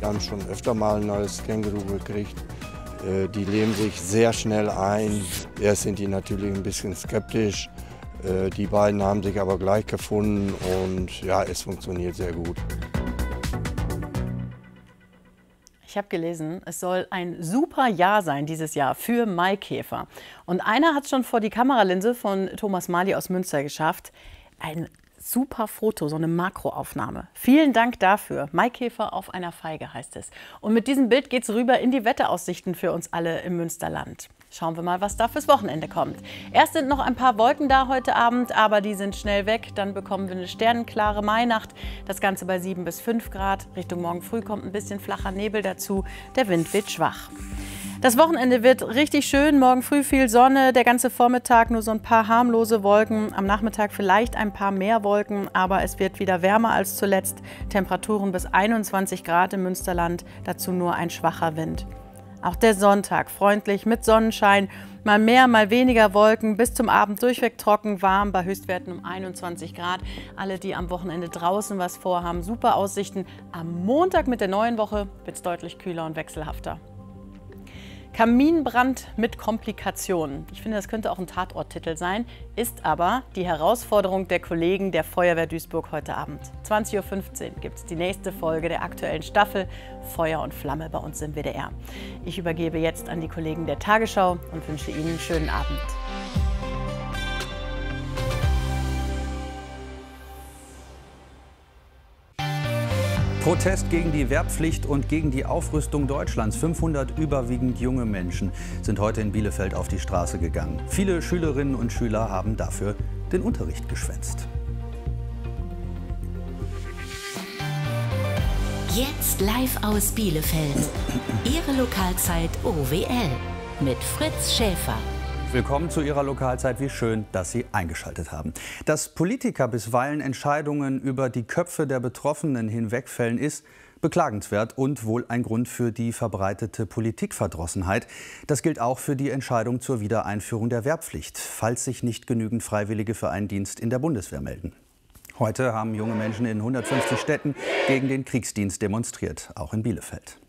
Wir haben schon öfter mal ein neues Känguru gekriegt. Die leben sich sehr schnell ein. Erst sind die natürlich ein bisschen skeptisch. Die beiden haben sich aber gleich gefunden und ja, es funktioniert sehr gut. Ich habe gelesen, es soll ein super Jahr sein dieses Jahr für Maikäfer. Und einer hat es schon vor die Kameralinse von Thomas Mali aus Münster geschafft. Ein super Foto, so eine Makroaufnahme. Vielen Dank dafür. Maikäfer auf einer Feige heißt es. Und mit diesem Bild geht es rüber in die Wetteraussichten für uns alle im Münsterland. Schauen wir mal, was da fürs Wochenende kommt. Erst sind noch ein paar Wolken da heute Abend, aber die sind schnell weg. Dann bekommen wir eine sternenklare Mainacht. Das Ganze bei 7 bis 5 Grad. Richtung morgen früh kommt ein bisschen flacher Nebel dazu. Der Wind wird schwach. Das Wochenende wird richtig schön. Morgen früh viel Sonne, der ganze Vormittag nur so ein paar harmlose Wolken. Am Nachmittag vielleicht ein paar mehr Wolken, aber es wird wieder wärmer als zuletzt. Temperaturen bis 21 Grad im Münsterland, dazu nur ein schwacher Wind. Auch der Sonntag freundlich mit Sonnenschein, mal mehr, mal weniger Wolken, bis zum Abend durchweg trocken, warm, bei Höchstwerten um 21 Grad. Alle, die am Wochenende draußen was vorhaben, super Aussichten. Am Montag mit der neuen Woche wird es deutlich kühler und wechselhafter. Kaminbrand mit Komplikationen. Ich finde, das könnte auch ein Tatorttitel sein, ist aber die Herausforderung der Kollegen der Feuerwehr Duisburg heute Abend. 20:15 Uhr gibt es die nächste Folge der aktuellen Staffel Feuer und Flamme bei uns im WDR. Ich übergebe jetzt an die Kollegen der Tagesschau und wünsche Ihnen einen schönen Abend. Protest gegen die Wehrpflicht und gegen die Aufrüstung Deutschlands. 500 überwiegend junge Menschen sind heute in Bielefeld auf die Straße gegangen. Viele Schülerinnen und Schüler haben dafür den Unterricht geschwänzt. Jetzt live aus Bielefeld. Ihre Lokalzeit OWL mit Fritz Schäfer. Willkommen zu Ihrer Lokalzeit. Wie schön, dass Sie eingeschaltet haben. Dass Politiker bisweilen Entscheidungen über die Köpfe der Betroffenen hinwegfällen, ist beklagenswert und wohl ein Grund für die verbreitete Politikverdrossenheit. Das gilt auch für die Entscheidung zur Wiedereinführung der Wehrpflicht, falls sich nicht genügend Freiwillige für einen Dienst in der Bundeswehr melden. Heute haben junge Menschen in 150 Städten gegen den Kriegsdienst demonstriert, auch in Bielefeld.